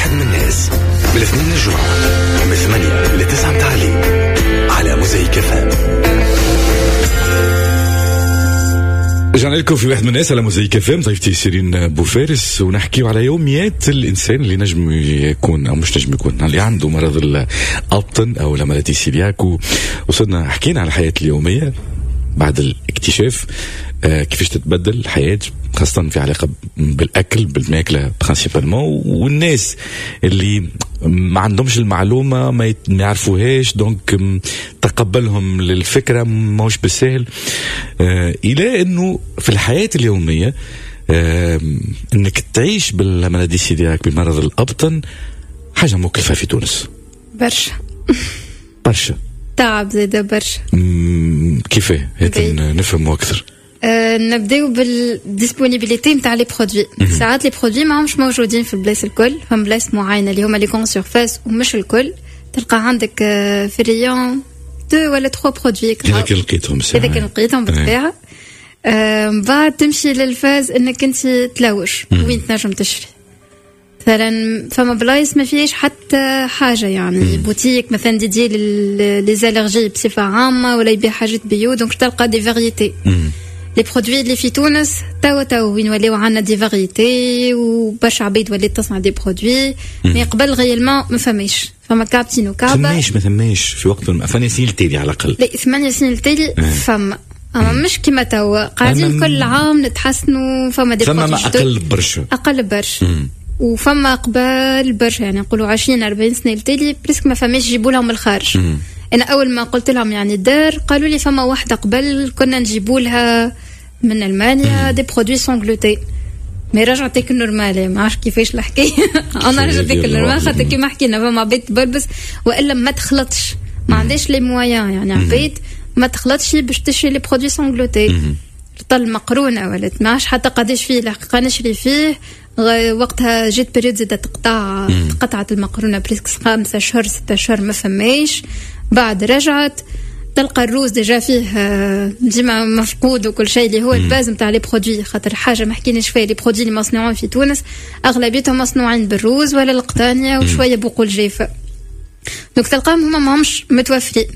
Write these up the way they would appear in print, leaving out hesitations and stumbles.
واحد من الناس من 2 الجمعة من 8 ل 9 متاع الليل على موزايك FM. رجعنا لكم في واحد من الناس على موزايك FM. ضيفتي سيرين بوفارس ونحكيو على يوميات الإنسان اللي نجم يكون أو مش نجم يكون اللي عنده مرض الأبطن أو لامالادي سيلياك. وصلنا حكينا على الحياة اليومية بعد الاكتشاف كيفاش تتبدل الحياة خاصة في علاقة بالأكل بالماكلة برانسيبالمون. والناس اللي ما عندهمش المعلومة ما يعرفوهاش دونك تقبلهم للفكرة ماهوش بالسهل إلى أنه في الحياة اليومية أنك تعيش بالمالادي سيلياك بمرض الأبطن حاجة مكلفة في تونس برشا تعب زيادة برشا. كيفاه نفهمه أكثر؟ نبداو بالديسبونيبيليتي نتاع لي برودوي. ساعات لي برودوي ما همش موجودين في البلايص الكل، فهم بلايص معينه اللي هما لي كون سيرفاس ومش الكل. تلقى عندك في ريون 2 ولا 3 برودوي اذا كان لقيتهم بالطبيعه. بعد تمشي للفاز انك انت تلوش وين تنجم تشري. مثلا فما بلايص ما فيش حتى حاجه يعني بوتيك مثلا ديدي لي زالرجي بصفه عامه ولا يبيع حاجات بيو دونك تلقى دي فاريتي. لي برودوي اللي في تونس توا وين ولاو عندنا دي فاريتي وبرشا عبيد ولات تصنع دي برودوي مي قبل غيالمون ما فماش. فما كابتين وكعبه ما ثماش في وقت 8 سنين التالي على الاقل. لا 8 سنين التالي فما اما مش كيما توا قاعدين كل عام نتحسنوا. فما دي برودوي اقل برشا وفما قبل برشا يعني نقولوا 20-40 سنه التالي بريسك ما فماش يجيبوا لهم الخارج. انا اول ما قلت لهم يعني الدار قالوا لي فما واحده قبل كنا نجيبوا لها من المانيا دي برودوي سون غلوتين مي رجعتك النورمال. ما عرفت كيفاش الحكايه انا رجعتك النورمال خاطر كيما حكينا فما بيت بلبس والا ما تخلطش ما عنديش لي مويان يعني عبيد ما تخلطش باش تشري لي برودوي سون غلوتين. طل مقرونه ولا ما عرفش حتى قداش فيه الحقيقه نشري فيه. وقتها جيت بريد زادت قطعت المقرونه بريسك 5 شهور 6 شهور ما فماش. بعد رجعت تلقى الروز ديجا فيه ديما مفقود وكل شيء اللي هو الباز نتاع لي برودوي. خاطر حاجه ما حكيناش فيها لي برودوي اللي مصنوعين في تونس اغلبيتهم مصنوعين بالروز ولا القطانيه وشويه بقول جافه. دونك تلقاهم هما ماهمش متوفرين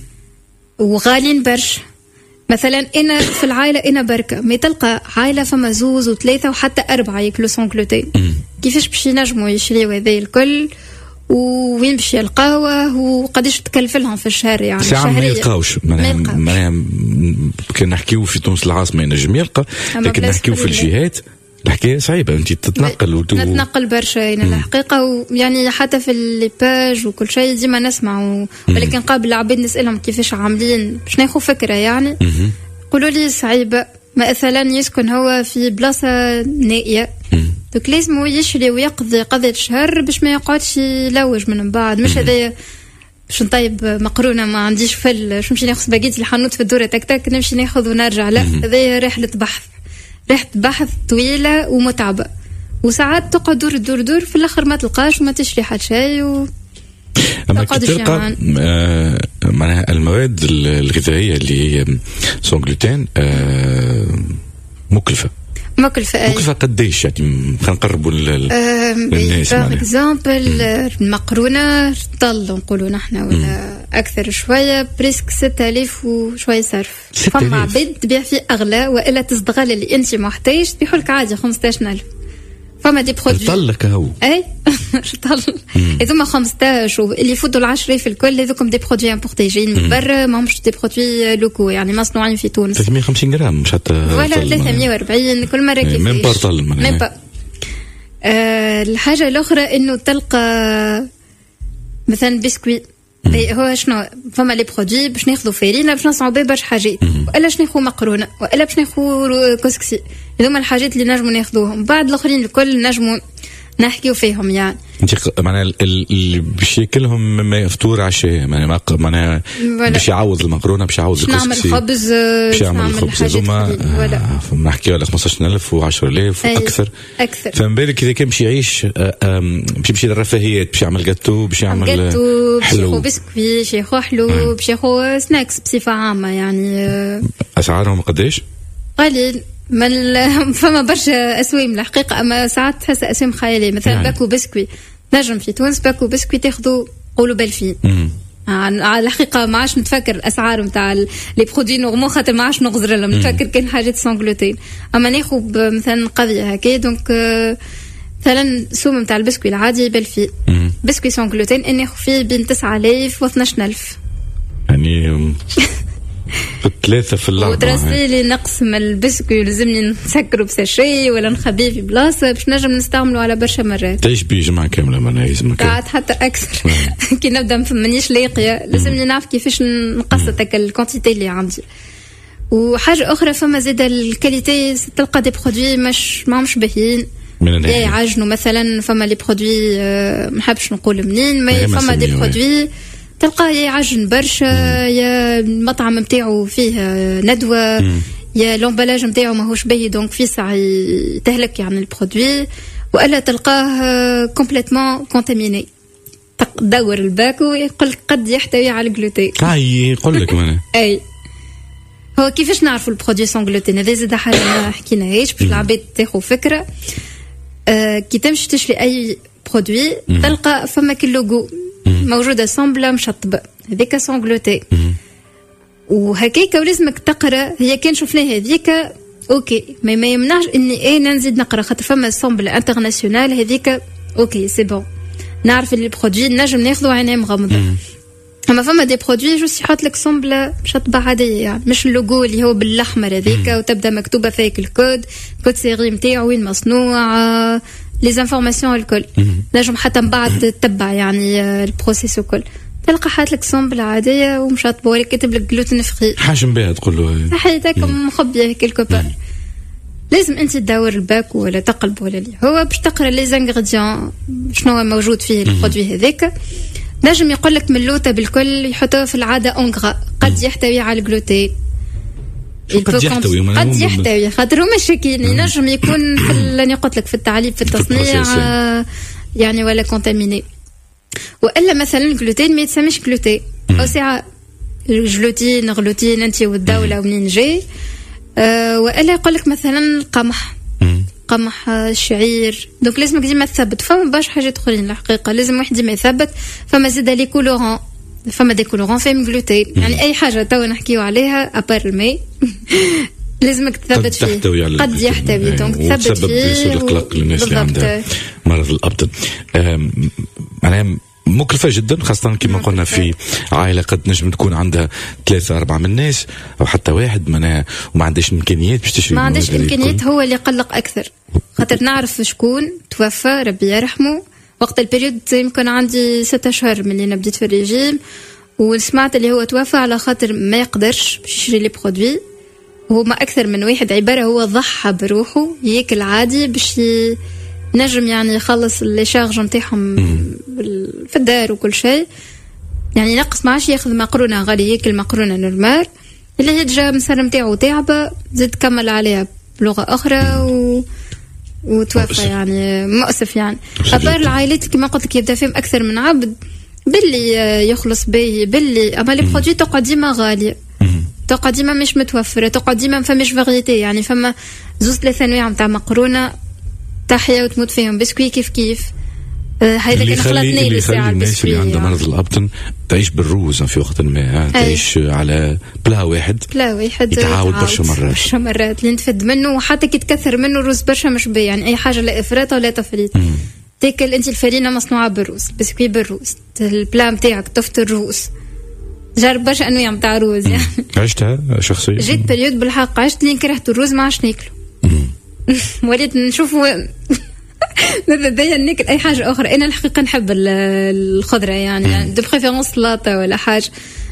وغالين برشا. مثلا انا في العائله انا بركه ما تلقى عائله فما 2 و3 وحتى 4 ياكلوا سونكلوتين. كيفاش باش ينجموا يشريوا هذا الكل وين باش يلقاوه وقداش تكلف لهم في الشهر يعني شهريا ما يلقاوش. معناها كان نحكيو في تونس العاصمه ينجم يلقى لكن نحكيو في الجهات الحكايه صعيبه. انت تتنقل برشا يعني الحقيقه ويعني حتى في لي باج وكل شيء ديما نسمع ولكن قبل العباد نسالهم كيفاش عاملين باش ناخذ فكره يعني يقولوا لي صعيبه. مثلا يسكن هو في بلاصه نائيه دوك لازم يشري ويقضي قضية شهر باش ما يقعدش يلوج من بعد. مش هذايا باش نطيب مقرونه ما عنديش فل شو نمشي ناخذ سباجيتي الحانوت في الدوره تك تك نمشي ناخذ ونرجع. لا هذايا رحله بحث طويله ومتعبه وساعات تقعد دور في الاخر ما تلقاش وما تشري حتى شيء اما تلقى معناها المواد الغذائيه اللي هي سون غلوتين مكلفه قديش يعني خلينا نقربوا للناس. باغ اكزامبل المقرونه طل نقولوا نحن ولا اكثر شويه بريسك 6000 وشويه صرف. فما عباد تبيع فيه اغلى والا تصدغل اللي انت محتاج تبيعوا لك عادي 15000. فما دي برودوي طلق هو اي طل هذوما 15 اللي يفوتوا العشرة في الكل هذوكم دي برودوي امبورتي جايين من برا ماهمش دي برودوي لوكو يعني مصنوعين في تونس. 350 غرام مش حتى ولا 340 كل مره كيفاش من بارطل من الحاجه الاخرى انه تلقى مثلا بسكوي هو شنو فما لي برودوي باش ناخذوا فارينه باش نصنعوا بها برشا حاجات والا باش ناخذوا مقرونه والا باش ناخذوا كسكسي. هذوما الحاجات اللي نجموا ناخذوهم. بعد الاخرين الكل نجموا نحكيو فيهم يعني. انت معناها اللي باش ياكلهم ما يفطور عشاء معناها باش يعوض المقرونه باش يعوض الكسكسي باش خبز باش يعمل الخبز هذوما نحكيو على 15000 و10000 واكثر. فما بالك اذا كان باش يعيش باش يمشي للرفاهيات باش يعمل جاتو باش يعمل حلو باش بسكوي باش ياخذ حلو باش ياخذ سناكس بصفه عامه يعني. اسعارهم قداش؟ قليل فما برشا اسوام الحقيقه اما ساعات تحس اسوام خياليه. مثلا باكو بسكوي نجم في تونس باكو بسكويت ياخذوا قولوا بالفين. على الحقيقة ما عادش نتفكر الأسعار متاع لي برودوي نورمال خاطر ما عادش نغزر لهم نتفكر كان حاجات سون جلوتين. أما ناخذ مثلا قضية هكا دونك مثلا سوم متاع البسكوي العادي بالفي بسكوي سون جلوتين إني ناخذ فيه بين 9000 و 12000 يعني ثلاثة في اللعبة. وترسلي نقسم البسكوي لازمني نسكره بساشي ولا نخبيه في بلاصة باش نجم نستعمله على برشا مرات. تعيش بيه جمعة كاملة ما نايزمك. قاعد حتى أكثر. كي نبدأ مانيش لاقية لازمني نعرف كيفاش نقصت الكونتيتي اللي عندي. وحاجة أخرى فما زيادة الكاليتي تلقى دي برودوي ماهمش باهيين. يعجنوا مثلا فما لي برودوي ما حابش نقول منين ما فما دي برودوي تلقاه يعجن برشا يا المطعم نتاعو فيه ندوه يا لومبالاج نتاعو ماهوش باهي دونك في ساعه تهلك يعني البرودوي والا تلقاه كومبليتمون كونتاميني. تدور الباك ويقول قد يحتوي على الجلوتين. يقول لك انا اي هو كيفاش نعرفوا البرودوي سون جلوتين؟ هذا زاد حاجه ما حكيناهاش باش العباد تاخذ فكره. كي تمشي تشري اي برودوي تلقى فما كل لوغو موجوده سامبله مشطبه هذيك سون جلوتين وهكاك ولازمك تقرا. هي كان شفناها هذيك اوكي ما يمنعش اني انا نزيد نقرا خاطر فما سامبل انترناسيونال هذيك اوكي سي بون نعرف اللي برودوي نجم ناخذه عيني مغمضه. اما فما دي برودوي جوست يحط لك سامبله مشطبه عاديه يعني مش اللوغو اللي هو بالاحمر هذيك وتبدا مكتوبه فيك الكود سيري نتاعو وين مصنوع لي زانفورماسيون الكل نجم حتى من بعد تتبع يعني البروسيس الكل تلقى حاط لك سامبل عاديه ومشطبه ولا كاتب لك جلوتين فري حاجه بها تقول له حياتك مخبيه كيلكو بار. لازم انت تدور الباك ولا تقلب ولا اللي هو باش تقرا لي زانغريديون شنو موجود فيه البرودوي هذاك. نجم يقول لك من اللوطه بالكل يحطوه في العاده اونغرا قد يحتوي على الجلوتين قد يحتوي خاطر هما شاكين ينجم يكون في اللي قلت لك في التعليب في التصنيع يعني ولا كونتاميني. والا مثلا الجلوتين ما يتسميش جلوتين او ساعه الجلوتين غلوتين انت والدوله ومنين جاي. والا يقول لك مثلا قمح الشعير دونك لازمك ديما تثبت. فما باش حاجات اخرين الحقيقه لازم واحد ديما يثبت. فما زيد لي كولورون فما دي كولورون فيهم جلوتين يعني اي حاجه تو نحكيو عليها ابار الماء لازمك تثبت فيه قد يحتوي دونك تثبت فيه يسبب القلق للناس اللي عندها مرض الأبطن. معناها مكلفة جدا خاصة كما قلنا في عائلة قد نجم تكون عندها 3-4 من الناس أو حتى واحد منها وما عندهاش إمكانيات باش تشري. ما عندهاش إمكانيات هو اللي يقلق أكثر خاطر نعرف شكون توفى ربي يرحمه وقت البريود يمكن عندي 6 أشهر من اللي نبديت في الرجيم وسمعت اللي هو توفى على خاطر ما يقدرش باش يشري لي برودوي. هو ما أكثر من واحد عبارة هو ضحى بروحه ياكل عادي باش نجم يعني يخلص اللي شارج نتاعهم في الدار وكل شيء يعني نقص ما عادش ياخذ مقرونه غاليه ياكل مقرونه نورمال اللي هي جا مسر نتاعو تعبه زاد كمل عليها بلغه اخرى وتوفى يعني مؤسف يعني. أبار العائلات كما قلت لك يبدا فيهم اكثر من عبد باللي يخلص به باللي اما لي برودوي تقعد ديما غاليه تقعد ديما مش متوفره تقعد ديما ما فماش فاريتي يعني فما 2-3 انواع نتاع مقرونه تحيا وتموت فيهم بسكوي كيف هيدا كان خلطني اللي يخلي الناس اللي عندها مرض الأبطن تعيش بالروز في وقت ما تعيش على بلا واحد يتعاود برشا مرات اللي نتفد منه وحتى كي تكثر منه الروز برشا مش بي يعني أي حاجة لا إفراط ولا تفريط. تاكل أنت الفرينة مصنوعة بالروز بسكوي بالروز البلا متاعك طفت الروز جرب برشا أنواع متاع روز يعني عشتها شخصيا جيت بريود بالحق عشت لين كرهت الروز ما عادش ناكله وليت نشوفه نبدأ ناكل أي حاجة أخرى. أنا الحقيقة نحب الخضرة يعني دو بريفيرونس سلطة ولا حاجة